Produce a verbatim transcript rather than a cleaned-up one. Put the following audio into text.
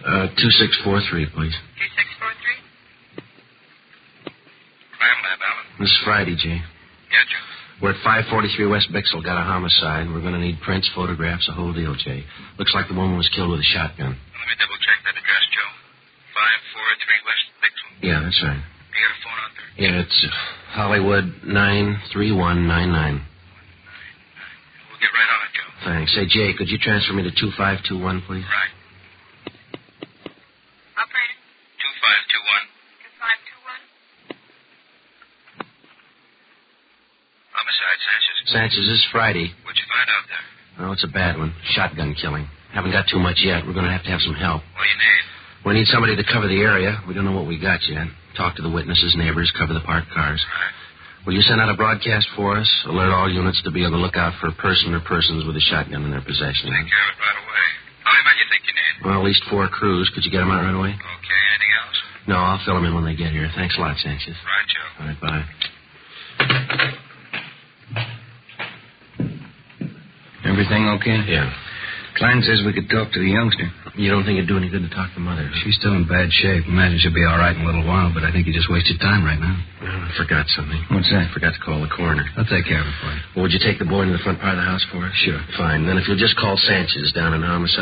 Uh, two six four three, please. two six four three? Crime Lab, Alan. This is Friday, Jay. Yeah, Joe. We're at five forty-three West Bixel. Got a homicide. We're going to need prints, photographs, the whole deal, Jay. Looks like the woman was killed with a shotgun. Let me double-check that address, Joe. five forty-three West Bixel. Yeah, that's right. You got a phone out there? Yeah, it's Hollywood nine three one nine nine. We'll get right on it, Joe. Thanks. Hey, Jay, could you transfer me to two five two one, please? Right. Operator? two five two one. two five two one? Homicide, Sanchez. Sanchez, this is Friday. What'd you find out there? Oh, it's a bad one. Shotgun killing. Haven't got too much yet. We're going to have to have some help. What do you need? We need somebody to cover the area. We don't know what we got yet. Talk to the witnesses, neighbors, cover the parked cars. Right. Will you send out a broadcast for us? Alert all units to be on the lookout for a person or persons with a shotgun in their possession. Take care of it right away. How many men you think you need? Well, at least four crews. Could you get them out right away? Okay, anything else? No, I'll fill them in when they get here. Thanks a lot, Sanchez. Right, Joe. All right, bye. Everything okay? Yeah. Klein says we could talk to the youngster. You don't think it'd do any good to talk to Mother? She's still in bad shape. Imagine she'll be all right in a little while, but I think you just wasted time right now. Well, I forgot something. What's that? I forgot to call the coroner. I'll take care of it for you. Well, would you take the boy into the front part of the house for us? Sure. Fine. Then if you'll just call Sanchez down in homicide.